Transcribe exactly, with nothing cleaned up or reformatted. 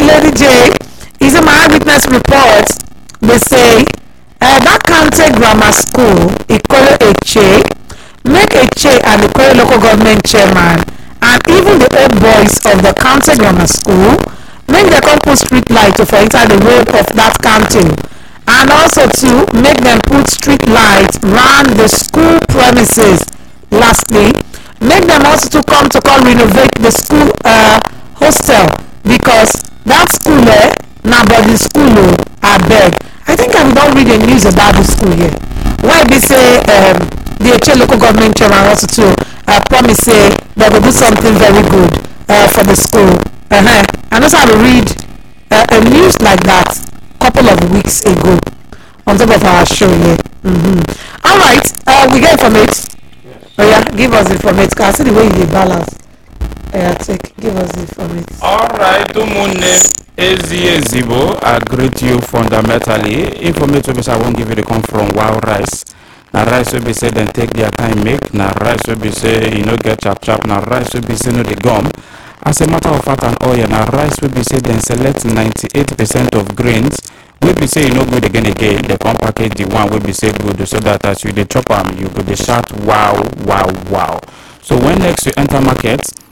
Lady J, is a my eyewitness report. They say uh, that county grammar school, Ikoro Eche, make Eche and Ikoro local government chairman, and even the old boys of the county grammar school, make them come put street light to for enter the road of that county, and also to make them put street light round the school premises. Lastly, make them also to come to come renovate the school uh, hostel, because that school eh, now body school oh, I beg. I think I don't read the news about the school here. Why they say um, the Eche local government chairman also to uh, promise say they will do something very good uh, for the school. Uh-huh. And also I read uh, a news like that a couple of weeks ago on top of our show here. Mm-hmm. All right, uh, we get from it. Oh yeah, give us the from it. I see the way you balance. Yeah, take. Give us the from it. All right, Umune Ezi Ezibo, I greet you fundamentally. Information I won't give you the come from Wow Rice. Now rice will be said then take their time make. Now rice will be say you know get chop chop. Now rice will be say no the gum. As a matter of fact, and oil. Now rice will be say then select ninety-eight percent of grains. We be say you know good again again. They come package the one will be say good so that as you the chop them, you go the shout wow wow wow. So when next you enter market,